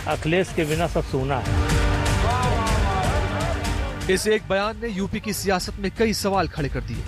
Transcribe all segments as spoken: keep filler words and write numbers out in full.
अखिलेश के बिना सब सूना है। इस एक बयान ने यूपी की सियासत में कई सवाल खड़े कर दिए।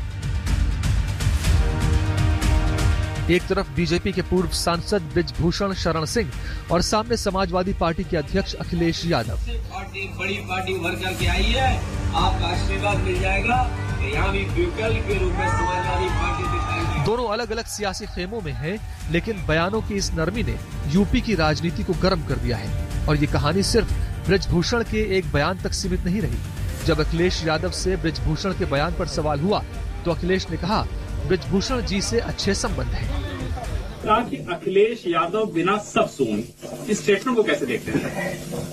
एक तरफ बीजेपी के पूर्व सांसद ब्रिजभूषण शरण सिंह और सामने समाजवादी पार्टी के अध्यक्ष अखिलेश यादव। पार्टी बड़ी पार्टी उभर करके आई है, आपका आशीर्वाद मिल जाएगा। यहाँ भी विकल्प के रूप में समाजवादी पार्टी दिखाई। दोनों अलग अलग सियासी खेमों में हैं, लेकिन बयानों की इस नरमी ने यूपी की राजनीति को गर्म कर दिया है। और ये कहानी सिर्फ ब्रिजभूषण के एक बयान तक सीमित नहीं रही। जब अखिलेश यादव से ब्रिजभूषण के बयान पर सवाल हुआ तो अखिलेश ने कहा ब्रिजभूषण जी से अच्छे संबंध हैं। कहा कि अखिलेश यादव बिना सब सुन, इस स्टेटमेंट को कैसे देखते हैं?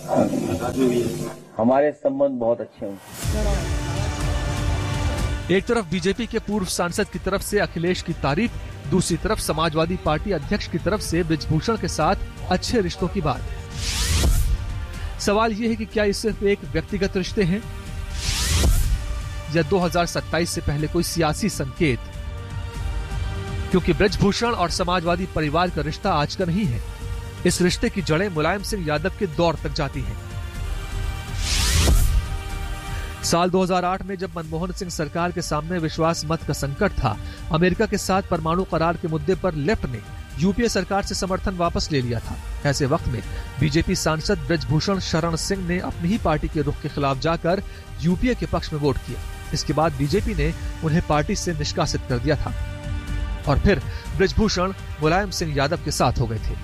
हमारे संबंध बहुत अच्छे हैं। एक तरफ बीजेपी के पूर्व सांसद की तरफ से अखिलेश की तारीफ, दूसरी तरफ समाजवादी पार्टी अध्यक्ष की तरफ से ब्रिजभूषण के साथ अच्छे रिश्तों की बात। सवाल ये है कि क्या ये सिर्फ एक व्यक्तिगत रिश्ते हैं या दो हज़ार सत्ताईस से पहले कोई सियासी संकेत? क्योंकि ब्रिजभूषण और समाजवादी परिवार का रिश्ता आज का नहीं है। इस रिश्ते की जड़ें मुलायम सिंह यादव के दौर तक जाती हैं। साल दो हज़ार आठ में जब मनमोहन सिंह सरकार के सामने विश्वास मत का संकट था, अमेरिका के साथ परमाणु करार के मुद्दे पर लेफ्ट ने यूपीए सरकार से समर्थन वापस ले लिया था। ऐसे वक्त में बीजेपी सांसद ब्रिजभूषण शरण सिंह ने अपनी ही पार्टी के रुख के खिलाफ जाकर यूपीए के पक्ष में वोट किया। इसके बाद बीजेपी ने उन्हें पार्टी से निष्कासित कर दिया था और फिर ब्रिजभूषण मुलायम सिंह यादव के साथ हो गए थे।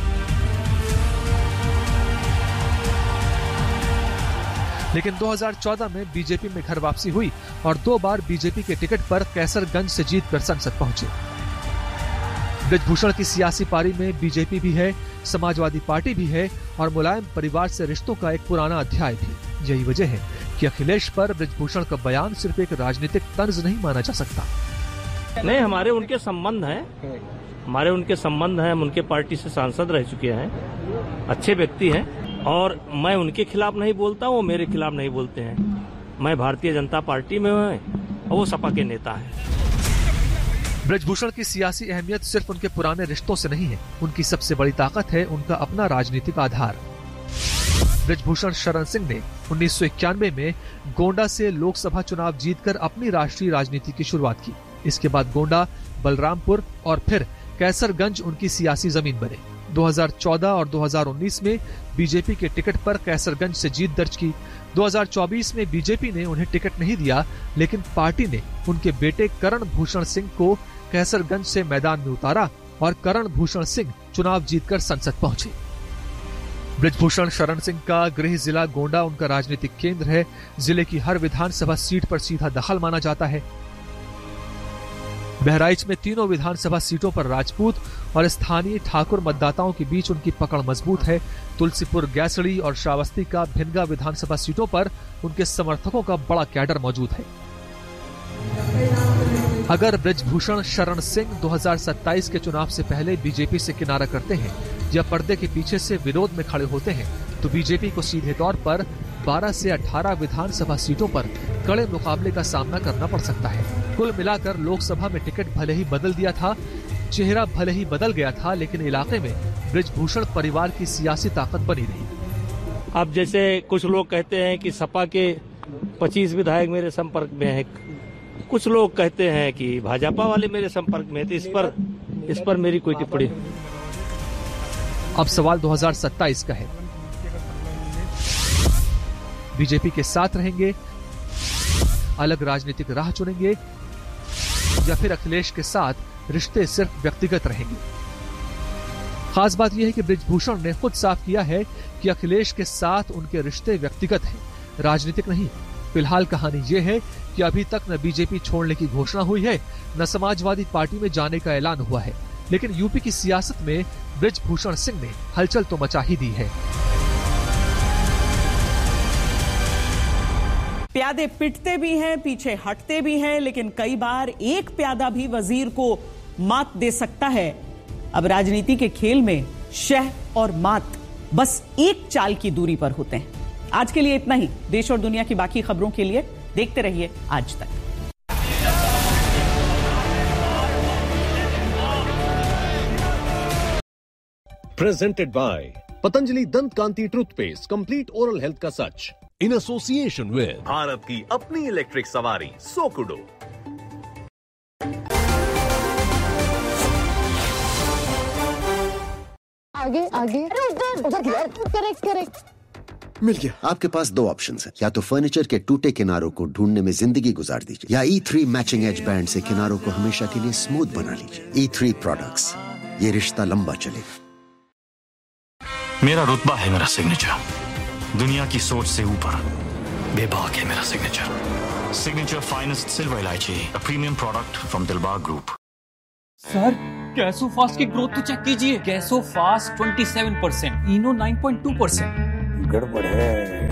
लेकिन दो हज़ार चौदह में बीजेपी में घर वापसी हुई और दो बार बीजेपी के टिकट पर कैसरगंज से जीतकर संसद पहुंचे। ब्रिजभूषण की सियासी पारी में बीजेपी भी है, समाजवादी पार्टी भी है और मुलायम परिवार से रिश्तों का एक पुराना अध्याय भी। यही वजह है कि अखिलेश पर ब्रिजभूषण का बयान सिर्फ एक राजनीतिक तंज नहीं माना जा सकता। नहीं, हमारे उनके संबंध हैं, हमारे उनके संबंध हैं। हम उनके पार्टी से सांसद रह चुके हैं, अच्छे व्यक्ति हैं और मैं उनके खिलाफ नहीं बोलता, वो मेरे खिलाफ नहीं बोलते हैं। मैं भारतीय जनता पार्टी में हूँ और वो सपा के नेता हैं। ब्रिजभूषण की सियासी अहमियत सिर्फ उनके पुराने रिश्तों से नहीं है, उनकी सबसे बड़ी ताकत है उनका अपना राजनीतिक आधार। ब्रिजभूषण शरण सिंह ने उन्नीस सौ इक्यानवे में गोंडा से लोकसभा चुनाव जीतकर अपनी राष्ट्रीय राजनीति की शुरुआत की। इसके बाद गोंडा, बलरामपुर और फिर कैसरगंज उनकी सियासी जमीन बने। दो हज़ार चौदह और दो हज़ार उन्नीस में बीजेपी के टिकट पर कैसरगंज से जीत दर्ज की। दो हज़ार चौबीस में बीजेपी ने उन्हें टिकट नहीं दिया, लेकिन पार्टी ने उनके बेटे करण भूषण सिंह को कैसरगंज से मैदान में उतारा और करण भूषण सिंह चुनाव जीतकर संसद पहुंचे। ब्रिजभूषण शरण सिंह का गृह जिला गोंडा उनका राजनीतिक केंद्र है। जिले की हर विधानसभा सीट पर सीधा दखल माना जाता है। बहराइच में तीनों विधानसभा सीटों पर राजपूत और स्थानीय ठाकुर मतदाताओं के बीच उनकी पकड़ मजबूत है। तुलसीपुर, गैसड़ी और श्रावस्ती का भिनगा विधानसभा सीटों पर उनके समर्थकों का बड़ा कैडर मौजूद है। अगर ब्रिजभूषण शरण सिंह दो हज़ार सत्ताईस के चुनाव से पहले बीजेपी से किनारा करते हैं या पर्दे के पीछे से विरोध में खड़े होते हैं तो बीजेपी को सीधे तौर पर बारह से अठारह विधानसभा सीटों पर कड़े मुकाबले का सामना करना पड़ सकता है। कुल मिलाकर लोकसभा में टिकट भले ही बदल दिया था, चेहरा भले ही बदल गया था, लेकिन इलाके में ब्रिजभूषण परिवार की सियासी ताकत बनी रही। अब जैसे कुछ लोग कहते हैं कि सपा के पच्चीस विधायक मेरे संपर्क में हैं, कुछ लोग कहते हैं कि भाजपा वाले मेरे संपर्क में, तो इस पर इस पर मेरी कोई टिप्पणी। अब सवाल दो हज़ार सत्ताईस का है। बीजेपी के साथ रहेंगे, अलग राजनीतिक राह चुनेंगे या फिर अखिलेश के साथ रिश्ते सिर्फ व्यक्तिगत रहेंगे। खास बात यह है कि ब्रिजभूषण ने खुद साफ किया है कि अखिलेश के साथ उनके रिश्ते व्यक्तिगत हैं, राजनीतिक नहीं। फिलहाल कहानी यह है कि अभी तक न बीजेपी छोड़ने की घोषणा हुई है, न समाजवादी पार्टी में जाने का ऐलान हुआ है, लेकिन यूपी की सियासत में ब्रिजभूषण सिंह ने हलचल तो मचा ही दी है। प्यादे पिटते भी हैं, पीछे हटते भी हैं, लेकिन कई बार एक प्यादा भी वजीर को मात दे सकता है। अब राजनीति के खेल में शह और मात बस एक चाल की दूरी पर होते हैं। आज के लिए इतना ही। देश और दुनिया की बाकी खबरों के लिए देखते रहिए आज तक। Presented by पतंजलि दंत कांति टूथपेस्ट, कंप्लीट ओरल हेल्थ का सच, इन एसोसिएशन विद भारत की अपनी इलेक्ट्रिक सवारी सोकुडो। आगे आगे उधर उधर करेक्ट करेक्ट मिल गया। आपके पास दो ऑप्शंस हैं, या तो फर्नीचर के टूटे किनारों को ढूंढने में जिंदगी गुजार दीजिए, या ई थ्री मैचिंग एज बैंड से किनारों को हमेशा के लिए स्मूथ बना लीजिए। ई थ्री प्रोडक्ट्स, ये रिश्ता लंबा चलेगा। मेरा रुतबा है मेरा सिग्नेचर, दुनिया की सोच से ऊपर बेबाक है मेरा सिग्नेचर। सिग्नेचर फाइनेस्ट सिल्वर इलायची, a premium product from Dilbag group. Sir Gasofast की ग्रोथ तो चेक कीजिए, गैसोफास्ट सत्ताईस परसेंट, इनो नौ पॉइंट दो परसेंट। गड़बड़ है।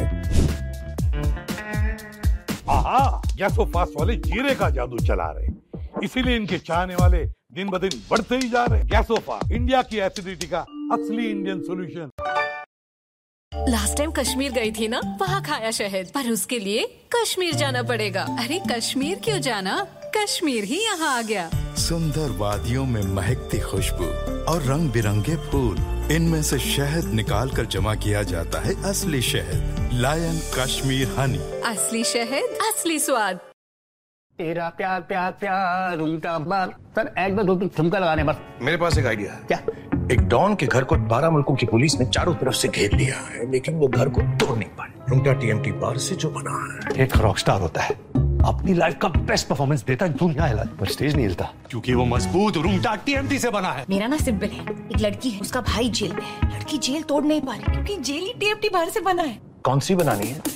आहा, गैसोफास्ट वाले जीरे का जादू चला रहे, इसीलिए इनके चाहने वाले दिन ब दिन बढ़ते ही जा रहे। गैसोफास्ट, इंडिया की एसिडिटी का असली Indian solution. Last time Kashmir गई थी ना, वहाँ खाया शहद, पर उसके लिए कश्मीर जाना पड़ेगा। अरे कश्मीर क्यों जाना, कश्मीर ही यहाँ आ गया। सुंदर वादियों में महकती खुशबू और रंग बिरंगे फूल, इनमें से शहद निकाल कर जमा किया जाता है असली शहद, लायन कश्मीर हनी। असली शहद, असली स्वाद। तेरा प्यार प्यार प्यार उनका बार। सर एक दो दो ठुमका लगाने बस। मेरे पास एक आइडिया है। क्या? एक डॉन के घर को बारह मुल्कों की पुलिस ने चारों तरफ से घेर लिया है, लेकिन वो घर को तोड़ नहीं पाए। रुंगटा टीएमटी बार से जो बना है, एक रॉकस्टार होता है, अपनी लाइफ का बेस्ट परफॉर्मेंस देता है, दुनिया हिला पर स्टेज नहीं हिलता, क्योंकि वो मजबूत रुंगटा टीएमटी से बना है। मेरा ना सिंपल है, एक लड़की है, उसका भाई जेल में है, लड़की जेल तोड़ नहीं पा रही क्योंकि जेल ही टीएमटी बाहर से बना है। कौन सी बनानी है?